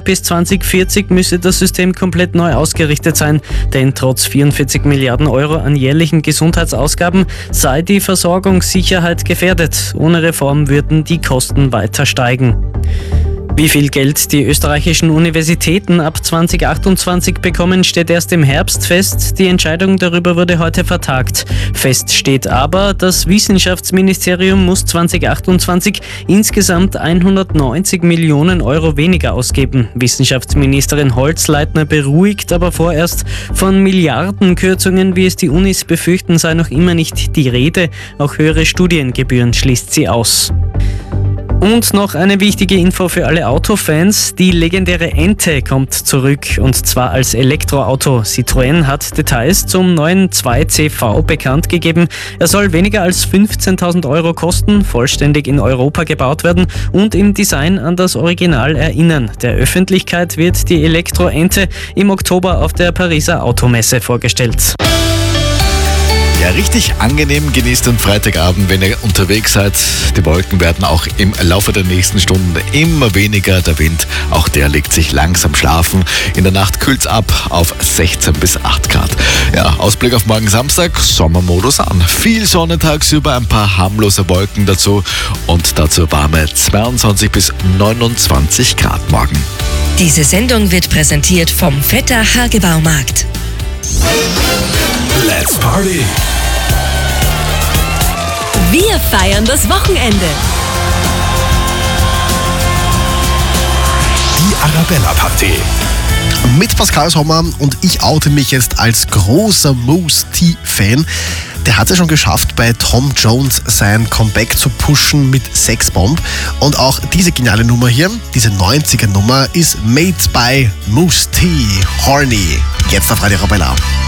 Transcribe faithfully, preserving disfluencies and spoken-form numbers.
bis zwanzig vierzig müsse das System komplett neu ausgerichtet sein, denn trotz vierundvierzig Milliarden Euro an jährlichen Gesundheitsausgaben sei die Versorgungssicherheit gefährdet. Ohne Reform würden die Kosten weiter steigen. Wie viel Geld die österreichischen Universitäten ab zwanzig achtundzwanzig bekommen, steht erst im Herbst fest. Die Entscheidung darüber wurde heute vertagt. Fest steht aber, das Wissenschaftsministerium muss zwanzig achtundzwanzig insgesamt hundertneunzig Millionen Euro weniger ausgeben. Wissenschaftsministerin Holzleitner beruhigt aber vorerst, von Milliardenkürzungen, wie es die Unis befürchten, sei noch immer nicht die Rede. Auch höhere Studiengebühren schließt sie aus. Und noch eine wichtige Info für alle Autofans. Die legendäre Ente kommt zurück, und zwar als Elektroauto. Citroën hat Details zum neuen zwei C V bekannt gegeben. Er soll weniger als fünfzehntausend Euro kosten, vollständig in Europa gebaut werden und im Design an das Original erinnern. Der Öffentlichkeit wird die Elektro-Ente im Oktober auf der Pariser Automesse vorgestellt. Ja, richtig angenehm genießt den Freitagabend, wenn ihr unterwegs seid. Die Wolken werden auch im Laufe der nächsten Stunden immer weniger. Der Wind, auch der legt sich langsam schlafen. In der Nacht kühlt's ab auf sechzehn bis acht Grad. Ja, Ausblick auf morgen Samstag, Sommermodus an. Viel Sonne tagsüber, ein paar harmlose Wolken dazu und dazu warme zweiundzwanzig bis neunundzwanzig Grad morgen. Diese Sendung wird präsentiert vom Vetter Hagebaumarkt. Let's Party! Wir feiern das Wochenende. Die Arabella-Party. Mit Pascal Sommer, und ich oute mich jetzt als großer Mousse T-Fan. Der hat es ja schon geschafft, bei Tom Jones sein Comeback zu pushen mit Sex Bomb. Und auch diese geniale Nummer hier, diese neunziger Nummer, ist made by Mousse T. Horny. Jetzt auf Radio Arabella.